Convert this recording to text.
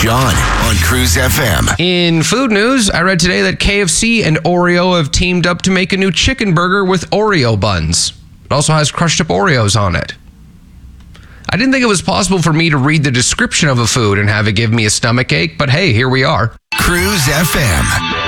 John on Cruise FM. In food news, I read today that KFC and Oreo have teamed up to make a new chicken burger with Oreo buns. It also has crushed up Oreos on it. I didn't think it was possible for me to read the description of a food and have it give me a stomach ache, but hey, here we are. Cruise FM.